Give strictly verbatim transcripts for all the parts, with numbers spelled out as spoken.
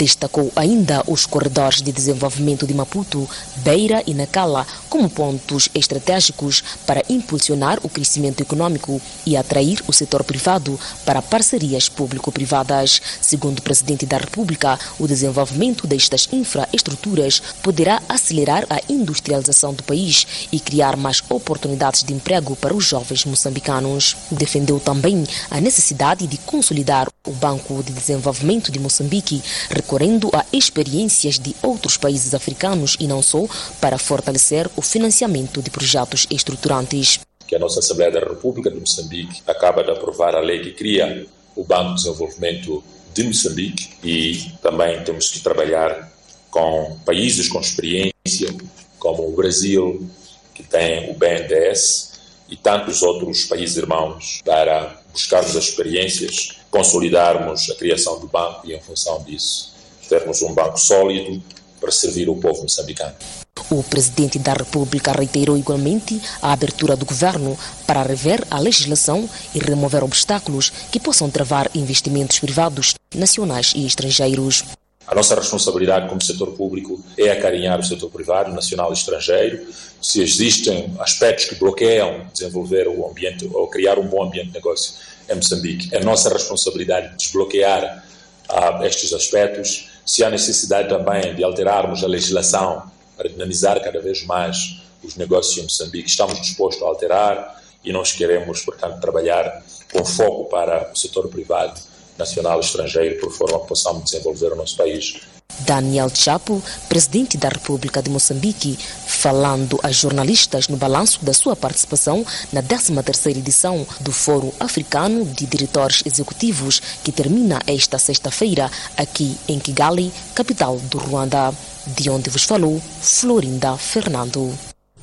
Destacou ainda os corredores de desenvolvimento de Maputo, Beira e Nacala como pontos estratégicos para impulsionar o crescimento econômico e atrair o setor privado para parcerias público-privadas. Segundo o Presidente da República, o desenvolvimento destas infraestruturas poderá acelerar a industrialização do país e criar mais oportunidades de emprego para os jovens moçambicanos. Defendeu também a necessidade de consolidar o Banco de Desenvolvimento de Moçambique, recorrendo a experiências de outros países africanos e não só, para fortalecer o financiamento de projetos estruturantes. Que a nossa Assembleia da República de Moçambique acaba de aprovar a lei que cria o Banco de Desenvolvimento de Moçambique e também temos que trabalhar com países com experiência, como o Brasil, que tem o B N D E S, e tantos outros países irmãos, para buscarmos as experiências, consolidarmos a criação do banco e, em função disso, termos um banco sólido para servir o povo moçambicano. O Presidente da República reiterou igualmente a abertura do governo para rever a legislação e remover obstáculos que possam travar investimentos privados, nacionais e estrangeiros. A nossa responsabilidade como setor público é acarinhar o setor privado, nacional e estrangeiro. Se existem aspectos que bloqueiam desenvolver o ambiente ou criar um bom ambiente de negócio em Moçambique, é nossa responsabilidade desbloquear uh, estes aspectos. Se há necessidade também de alterarmos a legislação para dinamizar cada vez mais os negócios em Moçambique, estamos dispostos a alterar e nós queremos, portanto, trabalhar com foco para o setor privado, nacional e estrangeiro, por forma que possamos desenvolver o nosso país. Daniel Chapo, Presidente da República de Moçambique, falando a jornalistas no balanço da sua participação na décima terceira edição do Fórum Africano de Diretores Executivos, que termina esta sexta-feira aqui em Kigali, capital do Ruanda, de onde vos falou Florinda Fernando.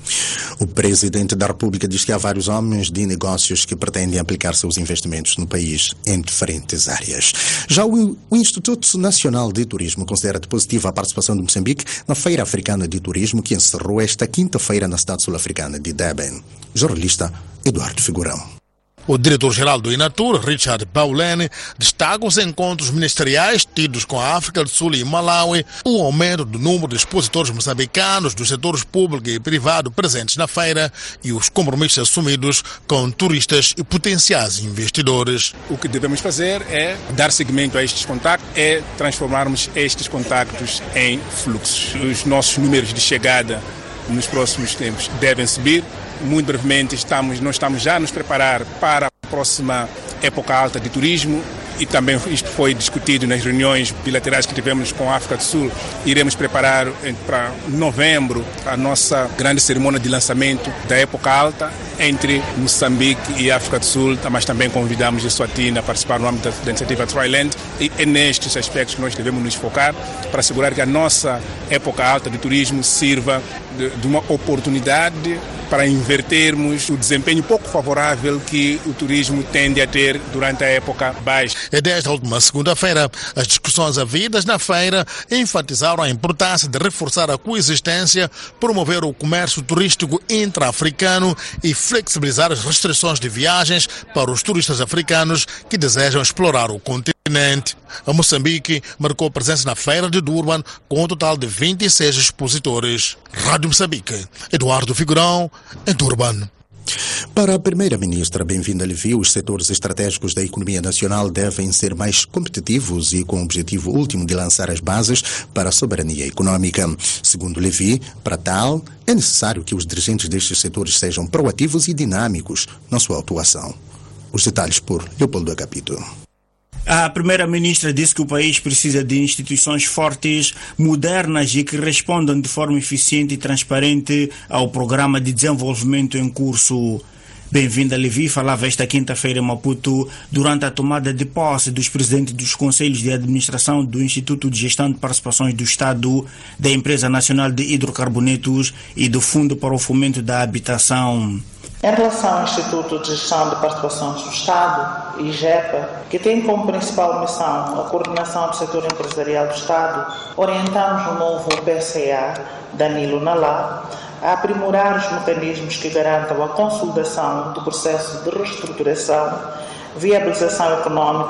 O Presidente da República diz que há vários homens de negócios que pretendem aplicar seus investimentos no país em diferentes áreas. Já o, o Instituto Nacional de Turismo considera positiva a participação de Moçambique na Feira Africana de Turismo, que encerrou esta quinta-feira na cidade sul-africana de Durban. Jornalista Eduardo Figurão. O diretor-geral do INATUR, Richard Paulene, destaca os encontros ministeriais tidos com a África do Sul e Malawi, o aumento do número de expositores moçambicanos dos setores público e privado presentes na feira e os compromissos assumidos com turistas e potenciais investidores. O que devemos fazer é dar seguimento a estes contactos, é transformarmos estes contactos em fluxos. Os nossos números de chegada nos próximos tempos devem subir. Muito brevemente estamos, nós estamos já a nos preparar para a próxima época alta de turismo e também isto foi discutido nas reuniões bilaterais que tivemos com a África do Sul. Iremos preparar para novembro a nossa grande cerimônia de lançamento da época alta entre Moçambique e África do Sul, mas também convidamos a Eswatini a participar no âmbito da iniciativa Triland, e é nestes aspectos que nós devemos nos focar para assegurar que a nossa época alta de turismo sirva de, de uma oportunidade para invertermos o desempenho pouco favorável que o turismo tende a ter durante a época baixa. E desde a última segunda-feira, as discussões havidas na feira enfatizaram a importância de reforçar a coexistência, promover o comércio turístico intra-africano e flexibilizar as restrições de viagens para os turistas africanos que desejam explorar o continente. A Moçambique marcou presença na feira de Durban com um total de vinte e seis expositores. Rádio Moçambique, Eduardo Figurão, em Durban. Para a Primeira-Ministra Bem-vinda Levi, os setores estratégicos da economia nacional devem ser mais competitivos e com o objetivo último de lançar as bases para a soberania econômica. Segundo Levi, para tal, é necessário que os dirigentes destes setores sejam proativos e dinâmicos na sua atuação. Os detalhes por Leopoldo Agapito. A Primeira-Ministra disse que o país precisa de instituições fortes, modernas e que respondam de forma eficiente e transparente ao programa de desenvolvimento em curso. Bem-vinda Levi falava esta quinta-feira em Maputo durante a tomada de posse dos presidentes dos Conselhos de Administração do Instituto de Gestão de Participações do Estado, da Empresa Nacional de Hidrocarbonetos e do Fundo para o Fomento da Habitação. Em relação ao Instituto de Gestão de Participações do Estado, I G E P A, que tem como principal missão a coordenação do setor empresarial do Estado, orientamos o novo P C A, Danilo Nalá, a aprimorar os mecanismos que garantam a consolidação do processo de reestruturação, viabilização econômica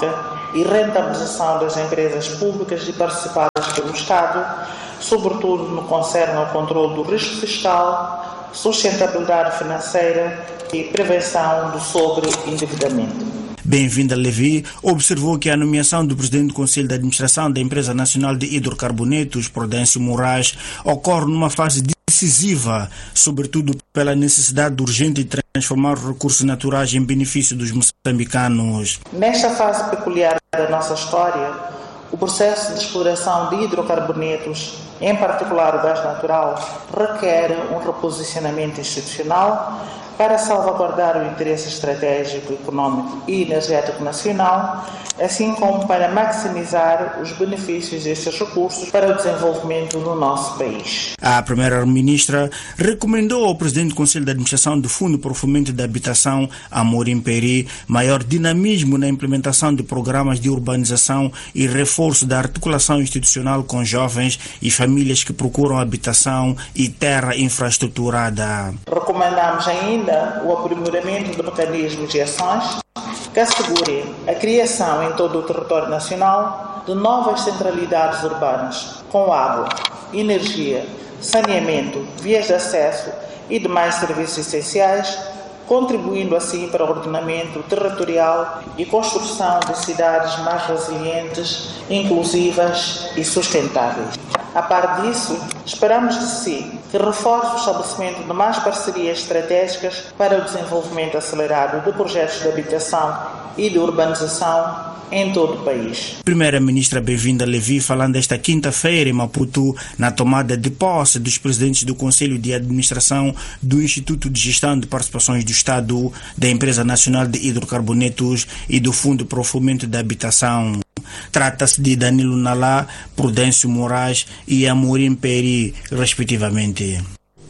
e rentabilização das empresas públicas e participadas pelo Estado, sobretudo no que concerne ao controle do risco fiscal, sustentabilidade financeira e prevenção do sobreendividamento. Bem-vinda, Levi, observou que a nomeação do presidente do Conselho de Administração da Empresa Nacional de Hidrocarbonetos, Prudêncio Moraes, ocorre numa fase decisiva, sobretudo pela necessidade urgente de transformar os recursos naturais em benefício dos moçambicanos. Nesta fase peculiar da nossa história, o processo de exploração de hidrocarbonetos, em particular o gás natural, requer um reposicionamento institucional para salvaguardar o interesse estratégico, econômico e energético nacional, assim como para maximizar os benefícios destes recursos para o desenvolvimento do nosso país. A primeira-ministra recomendou ao presidente do Conselho de Administração do Fundo para o Fomento da Habitação, Amorim Peri, maior dinamismo na implementação de programas de urbanização e reforço da articulação institucional com jovens e famílias que procuram habitação e terra infraestruturada. Recomendamos ainda o aprimoramento de mecanismos e ações que assegurem a criação em todo o território nacional de novas centralidades urbanas com água, energia, saneamento, vias de acesso e demais serviços essenciais, contribuindo assim para o ordenamento territorial e construção de cidades mais resilientes, inclusivas e sustentáveis. A par disso, esperamos de si que reforce o estabelecimento de mais parcerias estratégicas para o desenvolvimento acelerado de projetos de habitação e de urbanização em todo o país. Primeira-ministra Bem-vinda Levi, falando esta quinta-feira em Maputo, na tomada de posse dos presidentes do Conselho de Administração do Instituto de Gestão de Participações do Estado, da Empresa Nacional de Hidrocarbonetos e do Fundo para o Fomento da Habitação. Trata-se de Danilo Nalá, Prudêncio Moraes e Amorim Peri, respectivamente.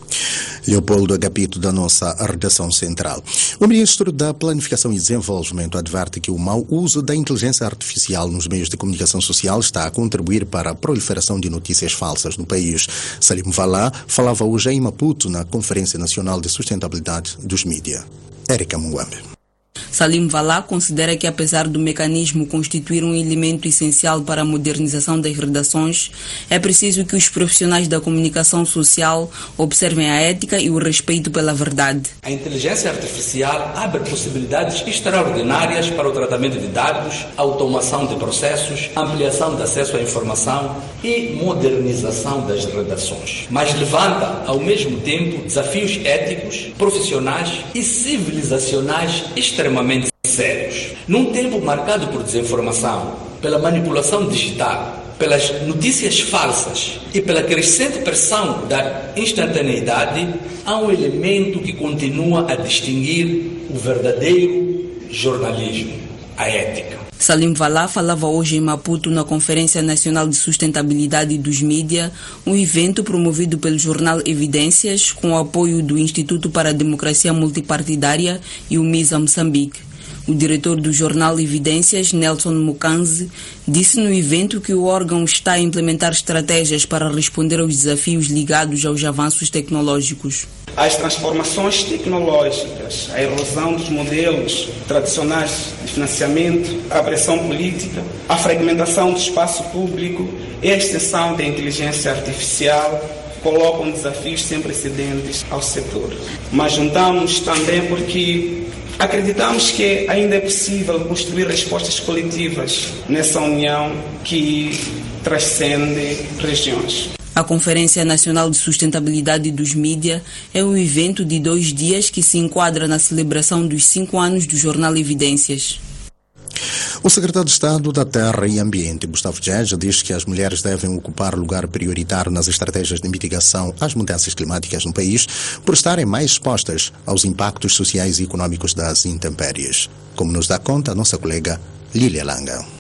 Leopoldo Agapito, da nossa redação central. O ministro da Planificação e Desenvolvimento adverte que o mau uso da inteligência artificial nos meios de comunicação social está a contribuir para a proliferação de notícias falsas no país. Salim Valá falava hoje em Maputo na Conferência Nacional de Sustentabilidade dos Mídia. Érica Munguambe. Salim Valá considera que, apesar do mecanismo constituir um elemento essencial para a modernização das redações, é preciso que os profissionais da comunicação social observem a ética e o respeito pela verdade. A inteligência artificial abre possibilidades extraordinárias para o tratamento de dados, automação de processos, ampliação de acesso à informação e modernização das redações. Mas levanta, ao mesmo tempo, desafios éticos, profissionais e civilizacionais extremamente sérios. Num tempo marcado por desinformação, pela manipulação digital, pelas notícias falsas e pela crescente pressão da instantaneidade, há um elemento que continua a distinguir o verdadeiro jornalismo, a ética. Salim Valá falava hoje em Maputo na Conferência Nacional de Sustentabilidade dos Mídia, um evento promovido pelo jornal Evidências com o apoio do Instituto para a Democracia Multipartidária e o MISA Moçambique. O diretor do jornal Evidências, Nelson Mukanzi, disse no evento que o órgão está a implementar estratégias para responder aos desafios ligados aos avanços tecnológicos. As transformações tecnológicas, a erosão dos modelos tradicionais de financiamento, a pressão política, a fragmentação do espaço público e a extensão da inteligência artificial colocam desafios sem precedentes ao setor. Mas juntamos também porque acreditamos que ainda é possível construir respostas coletivas nessa união que transcende regiões. A Conferência Nacional de Sustentabilidade dos Mídia é um evento de dois dias que se enquadra na celebração dos cinco anos do jornal Evidências. O secretário de Estado da Terra e Ambiente, Gustavo Geja, diz que as mulheres devem ocupar lugar prioritário nas estratégias de mitigação às mudanças climáticas no país por estarem mais expostas aos impactos sociais e econômicos das intempéries. Como nos dá conta a nossa colega Lília Langa.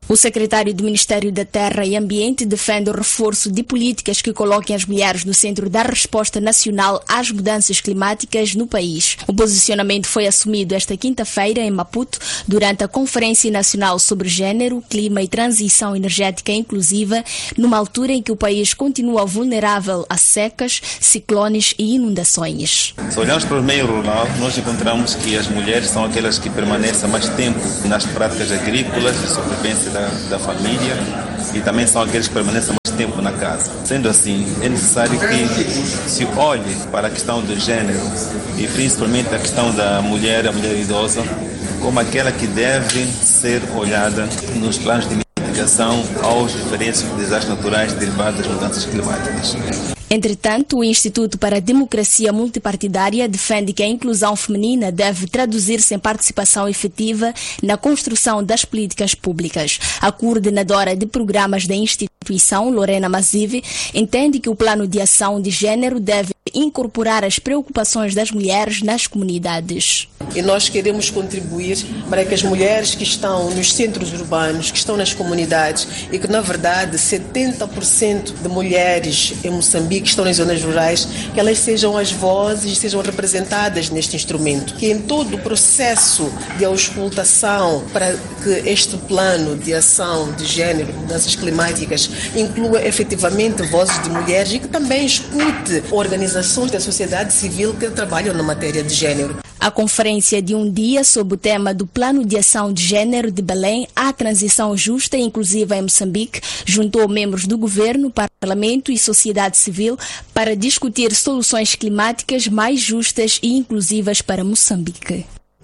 O secretário do Ministério da Terra e Ambiente defende o reforço de políticas que coloquem as mulheres no centro da resposta nacional às mudanças climáticas no país. O posicionamento foi assumido esta quinta-feira em Maputo durante a Conferência Nacional sobre Gênero, Clima e Transição Energética Inclusiva, numa altura em que o país continua vulnerável a secas, ciclones e inundações. Se olharmos para o meio rural, nós encontramos que as mulheres são aquelas que permanecem mais tempo nas práticas agrícolas de sobrevivência da, da família e também são aqueles que permanecem mais tempo na casa. Sendo assim, é necessário que se olhe para a questão do gênero e principalmente a questão da mulher, a mulher idosa, como aquela que deve ser olhada nos planos de mitigação aos diferentes desastres naturais derivados das mudanças climáticas. Entretanto, o Instituto para a Democracia Multipartidária defende que a inclusão feminina deve traduzir-se em participação efetiva na construção das políticas públicas. A coordenadora de programas da instituição, Lorena Mazive, entende que o plano de ação de gênero deve incorporar as preocupações das mulheres nas comunidades. E nós queremos contribuir para que as mulheres que estão nos centros urbanos, que estão nas comunidades e que, na verdade, setenta por cento de mulheres em Moçambique que estão nas zonas rurais, que elas sejam as vozes, sejam representadas neste instrumento. Que em todo o processo de auscultação para que este plano de ação de gênero, mudanças climáticas, inclua efetivamente vozes de mulheres e que também escute organizações da sociedade civil que trabalham na matéria de gênero. A conferência de um dia sob o tema do Plano de Ação de Gênero de Belém à Transição Justa e Inclusiva em Moçambique juntou membros do governo, parlamento e sociedade civil para discutir soluções climáticas mais justas e inclusivas para Moçambique.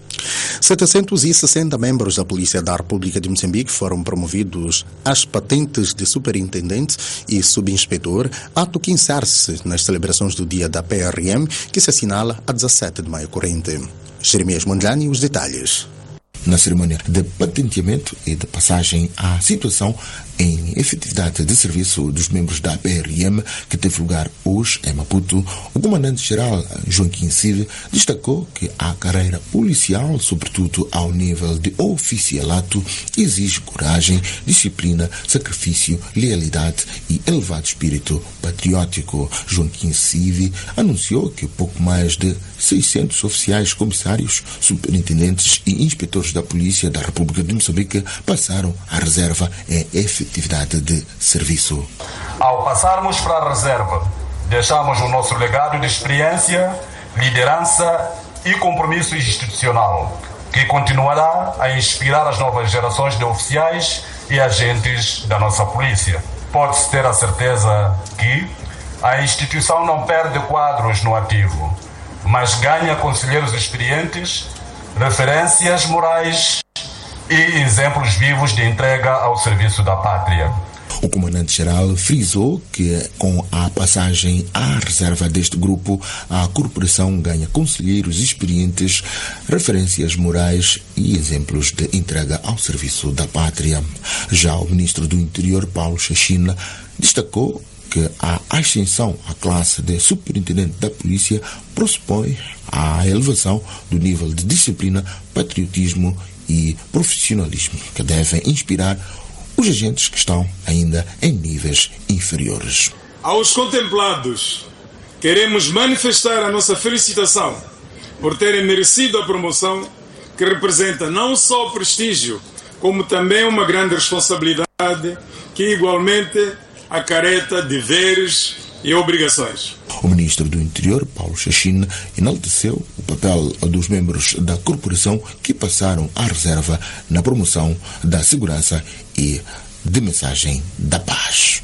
setecentos e sessenta membros da Polícia da República de Moçambique foram promovidos às patentes de superintendente e subinspetor, ato que insere-se nas celebrações do dia da P R M, que se assinala a dezassete de maio corrente. Jeremias Mondlane, os detalhes. Na cerimônia de patenteamento e de passagem à situação em efetividade de serviço dos membros da P R M, que teve lugar hoje em Maputo, o comandante-geral Joaquim Sive destacou que a carreira policial, sobretudo ao nível de oficialato, exige coragem, disciplina, sacrifício, lealidade e elevado espírito patriótico. Joaquim Sive anunciou que pouco mais de seiscentos oficiais, comissários, superintendentes e inspetores da Polícia da República de Moçambique passaram à reserva em efetividade de serviço. Ao passarmos para a reserva, deixamos o nosso legado de experiência, liderança e compromisso institucional, que continuará a inspirar as novas gerações de oficiais e agentes da nossa polícia. Pode-se ter a certeza que a instituição não perde quadros no ativo, mas ganha conselheiros experientes, referências morais e exemplos vivos de entrega ao serviço da pátria. O comandante-geral frisou que, com a passagem à reserva deste grupo, a corporação ganha conselheiros experientes, referências morais e exemplos de entrega ao serviço da pátria. Já o ministro do Interior, Paulo Chachina, destacou que a ascensão à classe de superintendente da polícia pressupõe a elevação do nível de disciplina, patriotismo e profissionalismo que devem inspirar os agentes que estão ainda em níveis inferiores. Aos contemplados, queremos manifestar a nossa felicitação por terem merecido a promoção que representa não só prestígio, como também uma grande responsabilidade que igualmente acarreta deveres e obrigações. O ministro do Interior, Paulo Chachina, enalteceu o papel dos membros da corporação que passaram à reserva na promoção da segurança e de mensagem da paz.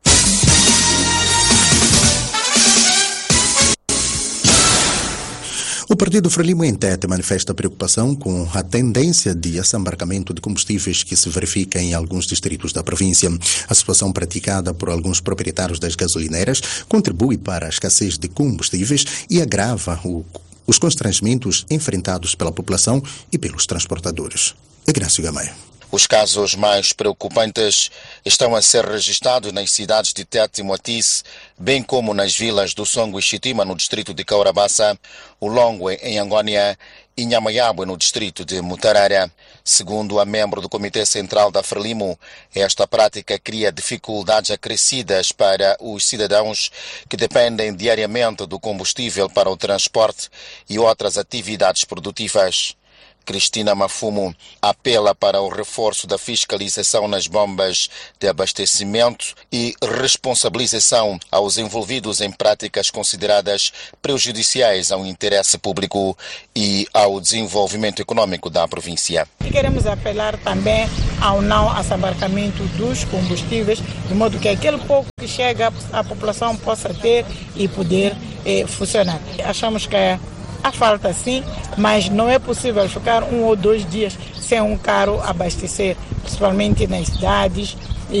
O Partido Frelimo em Tete manifesta preocupação com a tendência de assambarcamento de combustíveis que se verifica em alguns distritos da província. A situação praticada por alguns proprietários das gasolineiras contribui para a escassez de combustíveis e agrava o, os constrangimentos enfrentados pela população e pelos transportadores. Ignácio Gamaio. Os casos mais preocupantes estão a ser registrados nas cidades de Tete e Moatize, bem como nas vilas do Songo e Chitima, no distrito de Caurabassa, o Longwe, em Angônia, Inhamayabue, no distrito de Mutarara. Segundo a membro do Comitê Central da Frelimo, esta prática cria dificuldades acrescidas para os cidadãos que dependem diariamente do combustível para o transporte e outras atividades produtivas. Cristina Mafumo apela para o reforço da fiscalização nas bombas de abastecimento e responsabilização aos envolvidos em práticas consideradas prejudiciais ao interesse público e ao desenvolvimento econômico da província. E queremos apelar também ao não assambarcamento dos combustíveis, de modo que aquele pouco que chega a população possa ter e poder eh, funcionar. Achamos que é há falta sim, mas não é possível ficar um ou dois dias sem um carro abastecer, principalmente nas cidades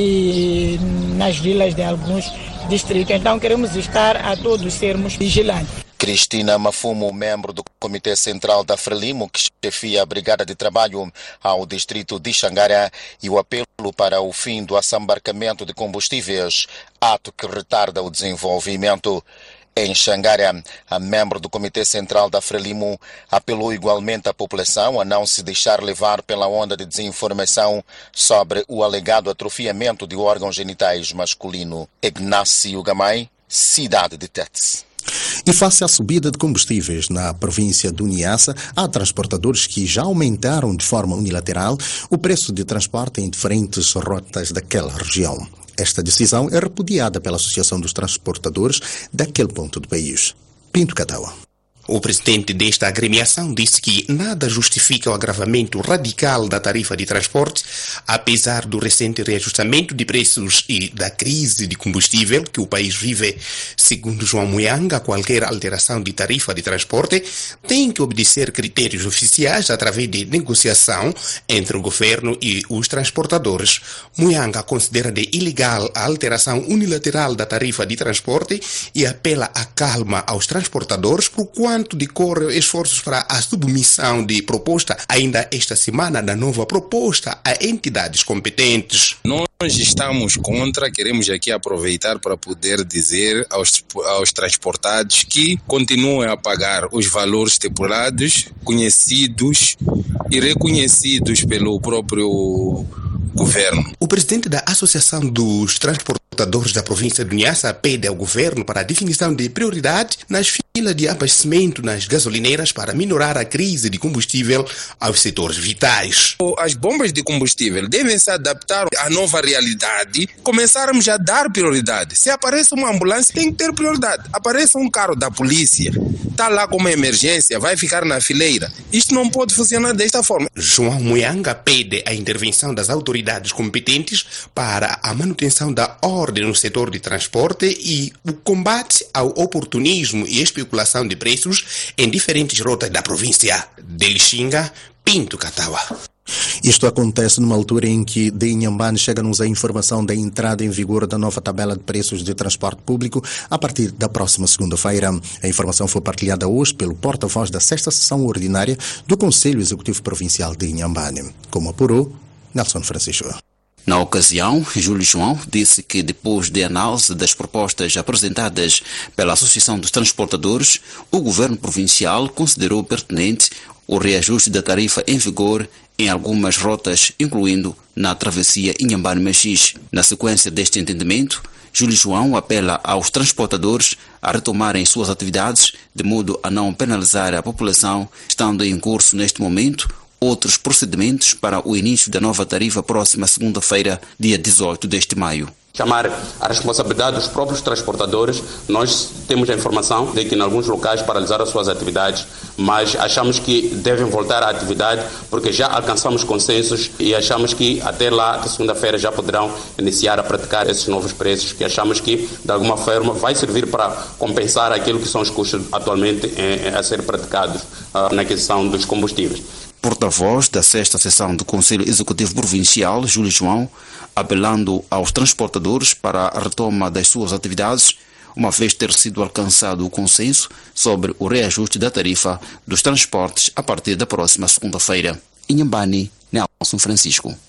e nas vilas de alguns distritos. Então queremos estar a todos sermos vigilantes. Cristina Mafumo, membro do Comitê Central da Frelimo, que chefia a Brigada de Trabalho ao distrito de Xangara, e o apelo para o fim do assambarcamento de combustíveis, ato que retarda o desenvolvimento. Em Xangara, a membro do Comitê Central da Frelimo apelou igualmente à população a não se deixar levar pela onda de desinformação sobre o alegado atrofiamento de órgãos genitais masculino. Ignácio Gamay, cidade de Tete. E face à subida de combustíveis na província do Niassa, há transportadores que já aumentaram de forma unilateral o preço de transporte em diferentes rotas daquela região. Esta decisão é repudiada pela Associação dos Transportadores daquele ponto do país. Pinto Catawa. O presidente desta agremiação disse que nada justifica o agravamento radical da tarifa de transporte, apesar do recente reajustamento de preços e da crise de combustível que o país vive. Segundo João Muyanga, qualquer alteração de tarifa de transporte tem que obedecer critérios oficiais através de negociação entre o governo e os transportadores. Muyanga considera de ilegal a alteração unilateral da tarifa de transporte e apela à calma aos transportadores por quanto decorre esforços para a submissão de proposta ainda esta semana da nova proposta a entidades competentes. Nós estamos contra, queremos aqui aproveitar para poder dizer aos, aos transportados que continuem a pagar os valores estipulados, conhecidos e reconhecidos pelo próprio governo. O presidente da Associação dos Transportadores da província do Niassa pede ao governo para a definição de prioridade nas filas de abastecimento nas gasolineiras para minorar a crise de combustível aos setores vitais. As bombas de combustível devem se adaptar à nova realidade, começarmos a dar prioridade. Se aparece uma ambulância, tem que ter prioridade. Aparece um carro da polícia, está lá com uma emergência, vai ficar na fileira. Isto não pode funcionar desta forma. João Muyanga pede a intervenção das autoridades competentes para a manutenção da ordem no setor de transporte e o combate ao oportunismo e especulação de preços em diferentes rotas da província. De Lixinga, Pinto Catawa. Isto acontece numa altura em que de Inhambane chega-nos a informação da entrada em vigor da nova tabela de preços de transporte público a partir da próxima segunda-feira. A informação foi partilhada hoje pelo porta-voz da sexta sessão ordinária do Conselho Executivo Provincial de Inhambane. Como apurou Nelson Francisco. Na ocasião, Júlio João disse que depois de análise das propostas apresentadas pela Associação dos Transportadores, o governo provincial considerou pertinente o reajuste da tarifa em vigor em algumas rotas, incluindo na travessia Inhambane-Machis. Na sequência deste entendimento, Júlio João apela aos transportadores a retomarem suas atividades de modo a não penalizar a população, estando em curso neste momento outros procedimentos para o início da nova tarifa próxima segunda-feira, dia dezoito deste maio. Chamar a responsabilidade dos próprios transportadores. Nós temos a informação de que em alguns locais paralisaram as suas atividades, mas achamos que devem voltar à atividade porque já alcançamos consensos e achamos que até lá, até segunda-feira, já poderão iniciar a praticar esses novos preços, que achamos que de alguma forma vai servir para compensar aquilo que são os custos atualmente eh, a ser praticados uh, na aquisição dos combustíveis. Porta-voz da sexta sessão do Conselho Executivo Provincial, Júlio João, apelando aos transportadores para a retoma das suas atividades, uma vez ter sido alcançado o consenso sobre o reajuste da tarifa dos transportes a partir da próxima segunda-feira. Inhambane, Nelson Francisco.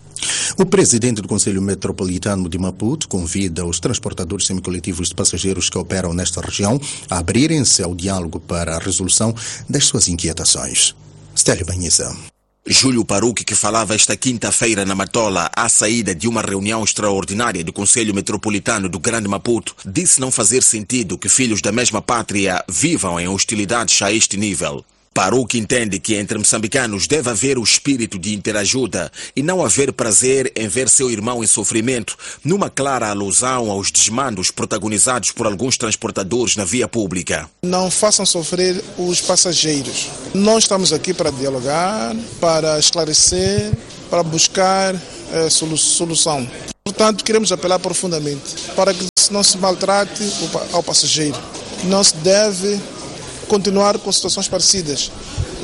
O presidente do Conselho Metropolitano de Maputo convida os transportadores semicoletivos de passageiros que operam nesta região a abrirem-se ao diálogo para a resolução das suas inquietações. Stélio Banhisa. Júlio Paruque, que falava esta quinta-feira na Matola, à saída de uma reunião extraordinária do Conselho Metropolitano do Grande Maputo, disse não fazer sentido que filhos da mesma pátria vivam em hostilidades a este nível. Paruque entende que entre moçambicanos deve haver o espírito de interajuda e não haver prazer em ver seu irmão em sofrimento, numa clara alusão aos desmandos protagonizados por alguns transportadores na via pública. Não façam sofrer os passageiros. Nós estamos aqui para dialogar, para esclarecer, para buscar eh, solu- solução. Portanto, queremos apelar profundamente para que não se maltrate o, ao passageiro. Não se deve continuar com situações parecidas,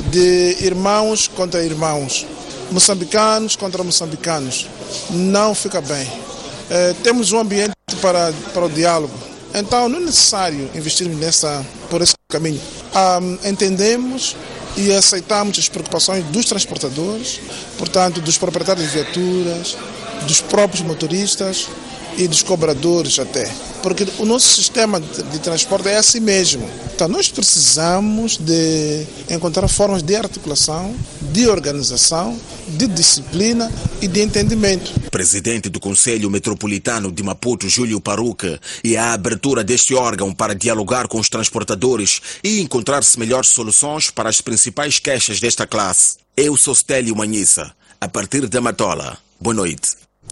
de irmãos contra irmãos, moçambicanos contra moçambicanos. Não fica bem. É, temos um ambiente para, para o diálogo, então não é necessário investirmos nessa, por esse caminho. Ah, entendemos e aceitamos as preocupações dos transportadores, portanto, dos proprietários de viaturas, dos próprios motoristas e dos cobradores até, porque o nosso sistema de transporte é assim mesmo. Então nós precisamos de encontrar formas de articulação, de organização, de disciplina e de entendimento. Presidente do Conselho Metropolitano de Maputo, Júlio Paruque, e a abertura deste órgão para dialogar com os transportadores e encontrar-se melhores soluções para as principais queixas desta classe. Eu sou Stélio Manhissa, a partir da Matola. Boa noite.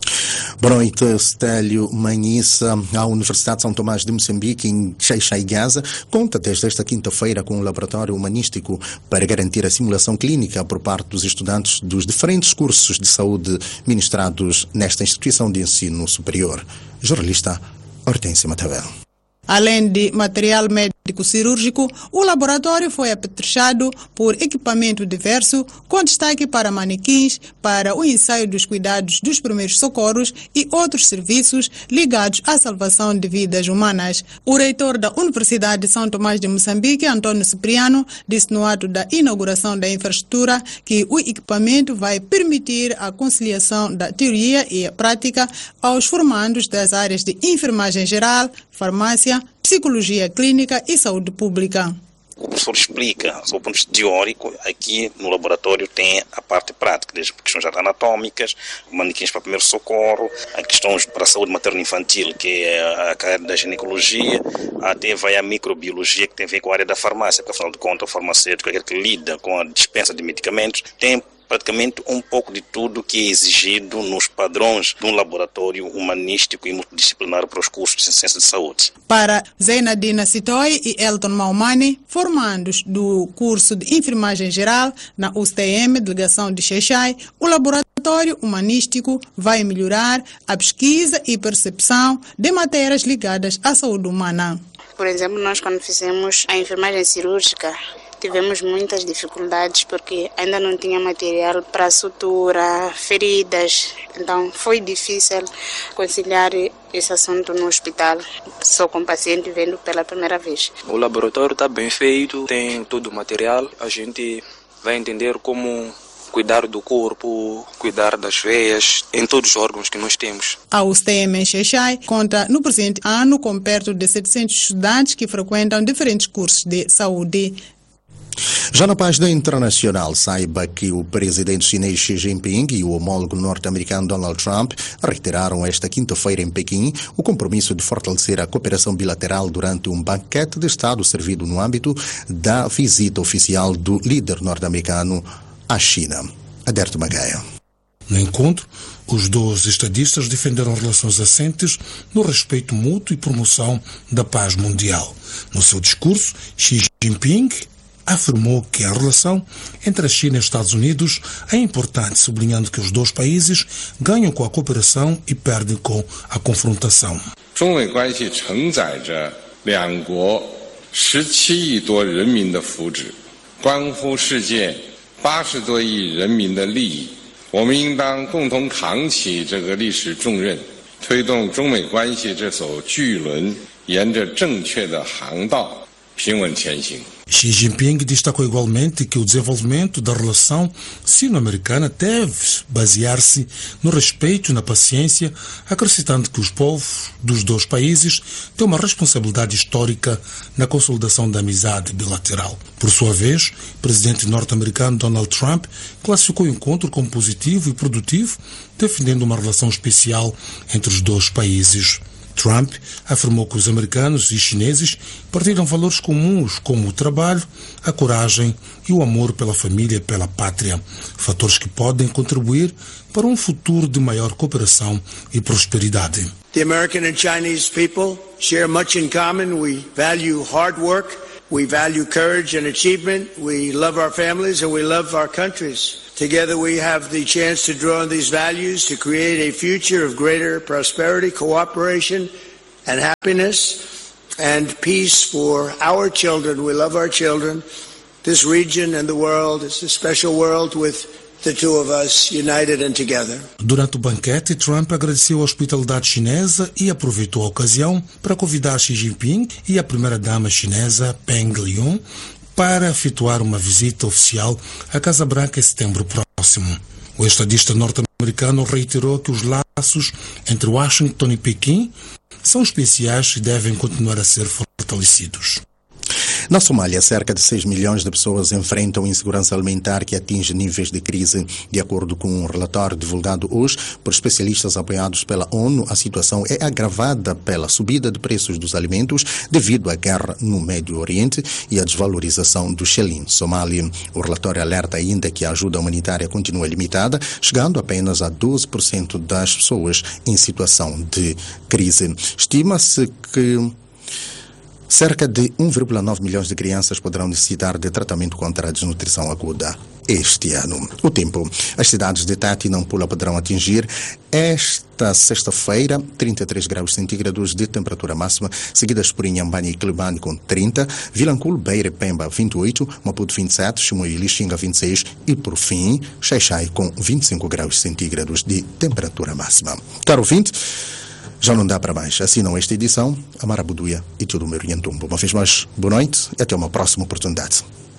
Boa noite, Stélio Manhissa. A Universidade de São Tomás de Moçambique, em Xai-Xai-Gaza, conta desde esta quinta-feira com um laboratório humanístico para garantir a simulação clínica por parte dos estudantes dos diferentes cursos de saúde ministrados nesta instituição de ensino superior. Jornalista Hortência Matavel. Além de material médico-cirúrgico, o laboratório foi apetrechado por equipamento diverso, com destaque para manequins, para o ensaio dos cuidados dos primeiros socorros e outros serviços ligados à salvação de vidas humanas. O reitor da Universidade de São Tomás de Moçambique, Antônio Cipriano, disse no ato da inauguração da infraestrutura que o equipamento vai permitir a conciliação da teoria e a prática aos formandos das áreas de enfermagem geral, farmácia, psicologia clínica e saúde pública. O professor explica, sob o ponto de vista teórico, aqui no laboratório tem a parte prática, desde questões anatômicas, manequins para primeiro socorro, a questões para a saúde materno-infantil, que é a área da ginecologia, até vai a microbiologia, que tem a ver com a área da farmácia, porque afinal de contas o farmacêutico, aquele que lida com a dispensa de medicamentos, tem praticamente um pouco de tudo que é exigido nos padrões de um laboratório humanístico e multidisciplinar para os cursos de ciência de saúde. Para Zeinadina Sitoi e Elton Maumani, formandos do curso de enfermagem geral na U S T M, delegação de Xai-Xai, o laboratório humanístico vai melhorar a pesquisa e percepção de matérias ligadas à saúde humana. Por exemplo, nós quando fizemos a enfermagem cirúrgica, tivemos muitas dificuldades porque ainda não tinha material para sutura, feridas. Então foi difícil conciliar esse assunto no hospital, só com o paciente vendo pela primeira vez. O laboratório está bem feito, tem todo o material. A gente vai entender como cuidar do corpo, cuidar das veias, em todos os órgãos que nós temos. A U S T M em Xai-Xai conta no presente ano com perto de setecentos estudantes que frequentam diferentes cursos de saúde. Já na página internacional, saiba que o presidente chinês Xi Jinping e o homólogo norte-americano Donald Trump reiteraram esta quinta-feira em Pequim o compromisso de fortalecer a cooperação bilateral durante um banquete de Estado servido no âmbito da visita oficial do líder norte-americano à China. Aderto Magaia. No encontro, os dois estadistas defenderam relações assentes no respeito mútuo e promoção da paz mundial. No seu discurso, Xi Jinping afirmou que a relação entre a China e os Estados Unidos é importante, sublinhando que os dois países ganham com a cooperação e perdem com a confrontação. Xi Jinping destacou igualmente que o desenvolvimento da relação sino-americana deve basear-se no respeito e na paciência, acrescentando que os povos dos dois países têm uma responsabilidade histórica na consolidação da amizade bilateral. Por sua vez, o presidente norte-americano Donald Trump classificou o encontro como positivo e produtivo, defendendo uma relação especial entre os dois países. Trump afirmou que os americanos e chineses partilham valores comuns como o trabalho, a coragem e o amor pela família e pela pátria, fatores que podem contribuir para um futuro de maior cooperação e prosperidade. The American and Chinese people share much in common. We value hard work, we value courage and achievement, we love our families and we love our countries. Together we have the chance to draw on these values to create a future of greater prosperity, cooperation, and happiness, and peace for our children. We love our children. This region and the world is a special world with the two of us united and together. Durante o banquete, Trump agradeceu a hospitalidade chinesa e aproveitou a ocasião para convidar Xi Jinping e a primeira-dama chinesa Peng Liyuan para efetuar uma visita oficial à Casa Branca em setembro próximo. O estadista norte-americano reiterou que os laços entre Washington e Pequim são especiais e devem continuar a ser fortalecidos. Na Somália, cerca de seis milhões de pessoas enfrentam insegurança alimentar que atinge níveis de crise. De acordo com um relatório divulgado hoje por especialistas apoiados pela ONU, a situação é agravada pela subida de preços dos alimentos devido à guerra no Médio Oriente e à desvalorização do shilling somali. O relatório alerta ainda que a ajuda humanitária continua limitada, chegando apenas a doze por cento das pessoas em situação de crise. Estima-se que cerca de um vírgula nove milhões de crianças poderão necessitar de tratamento contra a desnutrição aguda este ano. O tempo. As cidades de Tati e Nampula poderão atingir esta sexta-feira trinta e três graus centígrados de temperatura máxima, seguidas por Inhambane e Quelimane com trinta, Vilanculo, Beira e Pemba vinte e oito, Maputo vinte e sete, Chimoio e Lixinga vinte e seis e, por fim, Xai-Xai com vinte e cinco graus centígrados de temperatura máxima. Caro ouvinte, já não dá para mais. Assinam esta edição, Amara Buduia e todo o meu Orientumbo. Uma vez mais, boa noite e até uma próxima oportunidade.